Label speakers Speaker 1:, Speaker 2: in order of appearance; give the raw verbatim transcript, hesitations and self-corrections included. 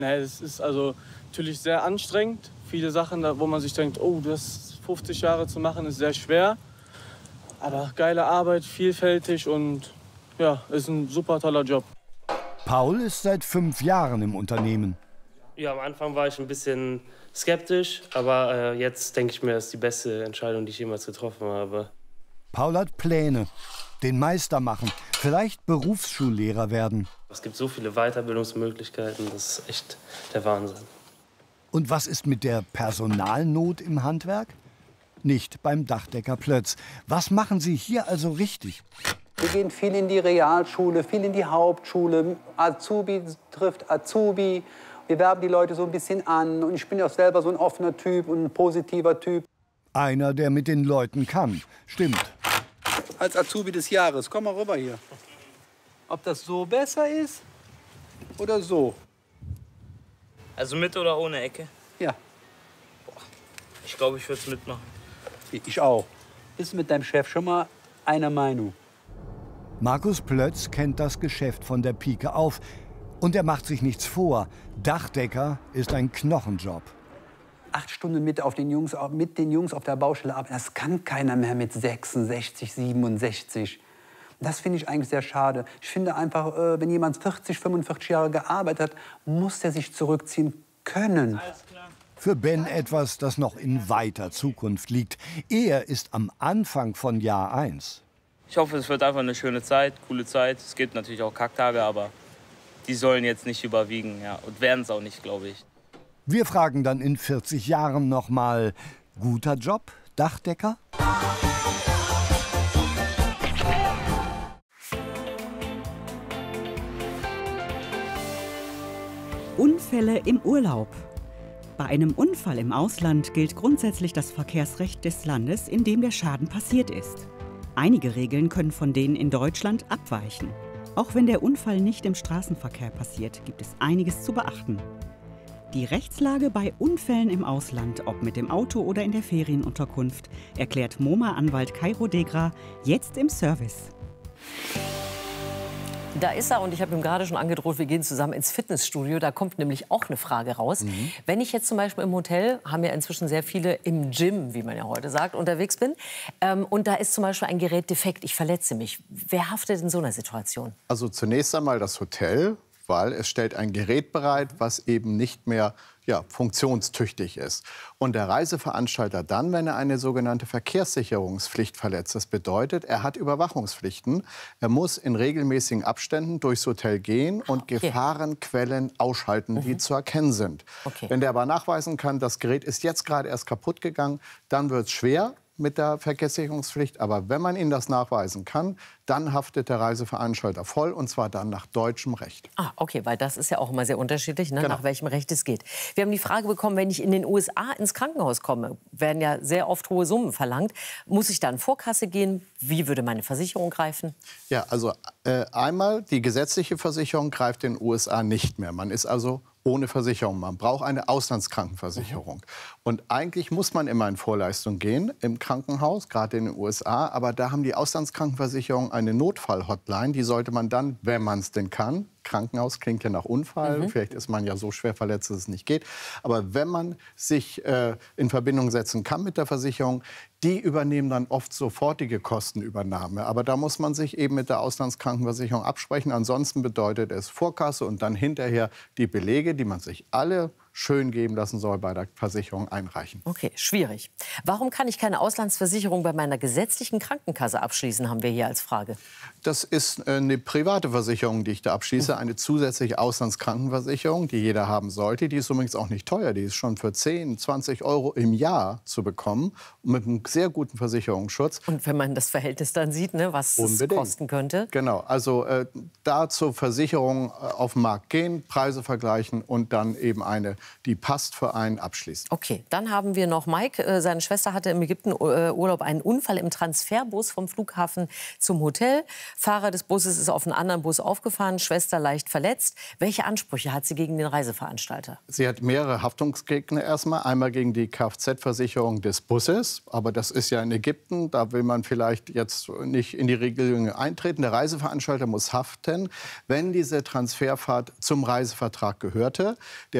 Speaker 1: Nee, es ist also natürlich sehr anstrengend. Viele Sachen, wo man sich denkt, oh, das fünfzig Jahre zu machen, ist sehr schwer. Aber geile Arbeit, vielfältig und ja, ist ein super toller Job.
Speaker 2: Paul ist seit fünf Jahren im Unternehmen.
Speaker 3: Ja, am Anfang war ich ein bisschen skeptisch, aber äh, jetzt denke ich mir, das ist die beste Entscheidung, die ich jemals getroffen habe.
Speaker 2: Paul hat Pläne, den Meister machen, vielleicht Berufsschullehrer werden.
Speaker 3: Es gibt so viele Weiterbildungsmöglichkeiten, das ist echt der Wahnsinn.
Speaker 2: Und was ist mit der Personalnot im Handwerk? Nicht beim Dachdecker Plötz. Was machen Sie hier also richtig?
Speaker 4: Wir gehen viel in die Realschule, viel in die Hauptschule. Azubi trifft Azubi. Wir werben die Leute so ein bisschen an. Und ich bin ja auch selber so ein offener Typ und ein positiver Typ.
Speaker 2: Einer, der mit den Leuten kann. Stimmt.
Speaker 4: Als Azubi des Jahres. Komm mal rüber hier. Ob das so besser ist oder so?
Speaker 5: Also mit oder ohne Ecke?
Speaker 4: Ja.
Speaker 5: Boah, ich glaube, ich würde es mitmachen.
Speaker 4: Ich auch. Bist du mit deinem Chef schon mal einer Meinung?
Speaker 2: Markus Plötz kennt das Geschäft von der Pike auf. Und er macht sich nichts vor. Dachdecker ist ein Knochenjob.
Speaker 4: Acht Stunden mit, auf den Jungs, mit den Jungs auf der Baustelle arbeiten, das kann keiner mehr mit sechsundsechzig, siebenundsechzig. Das finde ich eigentlich sehr schade. Ich finde einfach, wenn jemand vierzig, fünfundvierzig Jahre gearbeitet hat, muss er sich zurückziehen können.
Speaker 2: Für Ben etwas, das noch in weiter Zukunft liegt. Er ist am Anfang von Jahr eins.
Speaker 5: Ich hoffe, es wird einfach eine schöne Zeit, coole Zeit. Es gibt natürlich auch Kacktage, aber die sollen jetzt nicht überwiegen, ja, und werden es auch nicht, glaube ich.
Speaker 2: Wir fragen dann in vierzig Jahren noch mal: Guter Job, Dachdecker?
Speaker 6: Unfälle im Urlaub. Bei einem Unfall im Ausland gilt grundsätzlich das Verkehrsrecht des Landes, in dem der Schaden passiert ist. Einige Regeln können von denen in Deutschland abweichen. Auch wenn der Unfall nicht im Straßenverkehr passiert, gibt es einiges zu beachten. Die Rechtslage bei Unfällen im Ausland, ob mit dem Auto oder in der Ferienunterkunft, erklärt MoMA-Anwalt Kairo Degra jetzt im Service.
Speaker 7: Da ist er und ich habe ihm gerade schon angedroht, wir gehen zusammen ins Fitnessstudio. Da kommt nämlich auch eine Frage raus. Mhm. Wenn ich jetzt zum Beispiel im Hotel, haben ja inzwischen sehr viele im Gym, wie man ja heute sagt, unterwegs bin, ähm, und da ist zum Beispiel ein Gerät defekt, ich verletze mich. Wer haftet in so einer Situation?
Speaker 8: Also zunächst einmal das Hotel, weil es stellt ein Gerät bereit, was eben nicht mehr ja, funktionstüchtig ist. Und der Reiseveranstalter dann, wenn er eine sogenannte Verkehrssicherungspflicht verletzt. Das bedeutet, er hat Überwachungspflichten. Er muss in regelmäßigen Abständen durchs Hotel gehen und okay. Gefahrenquellen ausschalten, mhm. die zu erkennen sind. Okay. Wenn der aber nachweisen kann, das Gerät ist jetzt gerade erst kaputt gegangen, dann wird es schwer mit der Verkehrssicherungspflicht. Aber wenn man Ihnen das nachweisen kann, dann haftet der Reiseveranstalter voll, und zwar dann nach deutschem Recht.
Speaker 7: Ah, okay, weil das ist ja auch immer sehr unterschiedlich, ne,
Speaker 8: genau.
Speaker 7: nach welchem Recht es geht. Wir haben die Frage bekommen, wenn ich in den U S A ins Krankenhaus komme, werden ja sehr oft hohe Summen verlangt. Muss ich da in Vorkasse gehen? Wie würde meine Versicherung greifen?
Speaker 8: Ja, also äh, einmal, die gesetzliche Versicherung greift in den U S A nicht mehr. Man ist also ohne Versicherung. Man braucht eine Auslandskrankenversicherung. Mhm. Und eigentlich muss man immer in Vorleistung gehen im Krankenhaus, gerade in den U S A. Aber da haben die Auslandskrankenversicherungen eine Notfall-Hotline. Die sollte man dann, wenn man es denn kann, Krankenhaus klingt ja nach Unfall, mhm. vielleicht ist man ja so schwer verletzt, dass es nicht geht. Aber wenn man sich äh, in Verbindung setzen kann mit der Versicherung, die übernehmen dann oft sofortige Kostenübernahme. Aber da muss man sich eben mit der Auslandskrankenversicherung absprechen. Ansonsten bedeutet es Vorkasse und dann hinterher die Belege, die man sich alle schön geben lassen soll, bei der Versicherung einreichen.
Speaker 7: Okay, schwierig. Warum kann ich keine Auslandsversicherung bei meiner gesetzlichen Krankenkasse abschließen, haben wir hier als Frage.
Speaker 8: Das ist eine private Versicherung, die ich da abschließe. Eine zusätzliche Auslandskrankenversicherung, die jeder haben sollte. Die ist übrigens auch nicht teuer. Die ist schon für zehn, zwanzig Euro im Jahr zu bekommen. Mit einem sehr guten Versicherungsschutz.
Speaker 7: Und wenn man das Verhältnis dann sieht, ne, was Unbedingt. es kosten könnte?
Speaker 8: Genau. Also äh, da zur Versicherung äh, auf den Markt gehen, Preise vergleichen und dann eben eine die passt für einen, abschließen.
Speaker 7: Okay, dann haben wir noch Mike. Äh, seine Schwester hatte im Ägypten-Urlaub einen Unfall im Transferbus vom Flughafen zum Hotel. Fahrer des Busses ist auf einen anderen Bus aufgefahren, Schwester leicht verletzt. Welche Ansprüche hat sie gegen den Reiseveranstalter?
Speaker 8: Sie hat mehrere Haftungsgegner erstmal. Einmal gegen die Kfz-Versicherung des Busses. Aber das ist ja in Ägypten. Da will man vielleicht jetzt nicht in die Regelungen eintreten. Der Reiseveranstalter muss haften, wenn diese Transferfahrt zum Reisevertrag gehörte. Der